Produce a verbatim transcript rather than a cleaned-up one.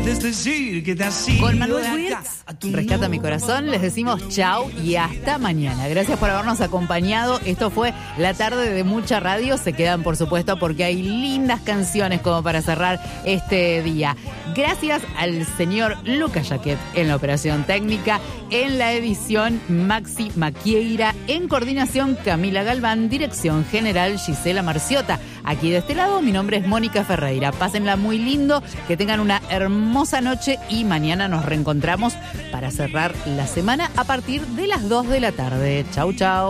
Con Manuel Ruiz, Rescata mi corazón, les decimos chau y hasta mañana. Gracias por habernos acompañado. Esto fue la tarde de mucha radio. Se quedan, por supuesto, porque hay lindas canciones como para cerrar este día. Gracias al señor Lucas Jaquet en la operación técnica, en la edición Maxi Maquieira, en coordinación Camila Galván, dirección general Gisela Marciota. Aquí de este lado, mi nombre es Mónica Ferreira. Pásenla muy lindo, que tengan una hermosa noche y mañana nos reencontramos para cerrar la semana a partir de las dos de la tarde. Chau, chau.